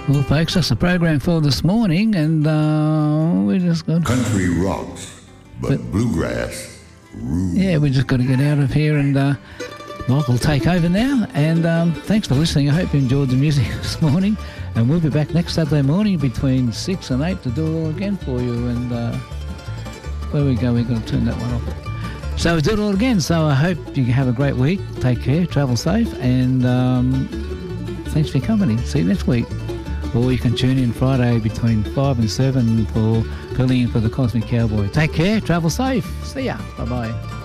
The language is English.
Well, folks, that's the program for this morning, and we just got... Country rocks, but bluegrass rules. Yeah, we just got to get out of here, and Mike will take over now. And thanks for listening. I hope you enjoyed the music this morning, and we'll be back next Saturday morning between 6 and 8 to do it all again for you. And where we go, we're going to turn that one off. So we do it all again. So I hope you have a great week. Take care, travel safe, and thanks for your company. See you next week. Or you can tune in Friday between 5 and 7 for filling in for the Cosmic Cowboy. Take care, travel safe. See ya. Bye-bye.